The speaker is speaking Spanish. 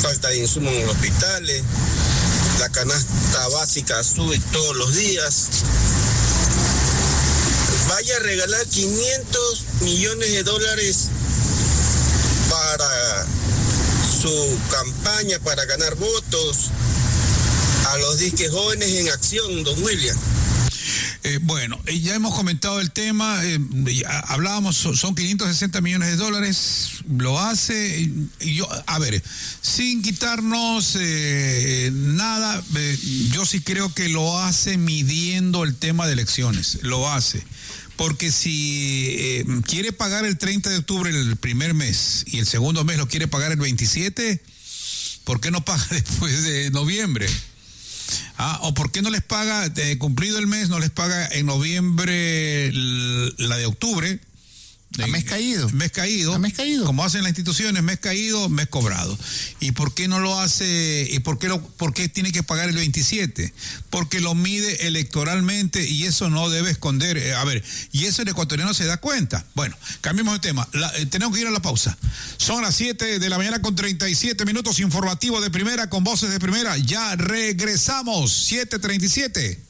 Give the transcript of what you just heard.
falta de insumos en los hospitales, la canasta básica sube todos los días. Vaya a regalar 500 millones de dólares para su campaña, para ganar votos a los disques jóvenes en acción, don William. Bueno, ya hemos comentado el tema, hablábamos, son 560 millones de dólares, lo hace, a ver, sin quitarnos nada, yo sí creo que lo hace midiendo el tema de elecciones, lo hace. Porque si quiere pagar el 30 de octubre el primer mes y el segundo mes lo quiere pagar el 27, ¿por qué no paga después de noviembre? ¿O por qué no les paga, cumplido el mes, no les paga en noviembre la de octubre? A mes caído. Mes caído. A mes caído. Como hacen las instituciones, mes caído, mes cobrado. ¿Y por qué no lo hace? ¿Y por qué tiene que pagar el 27? Porque lo mide electoralmente y eso no debe esconder. Y eso el ecuatoriano se da cuenta. Bueno, cambiemos de tema. Tenemos que ir a la pausa. Son las 7 de la mañana con 37 minutos, informativo de primera con voces de primera. Ya regresamos, 7:37.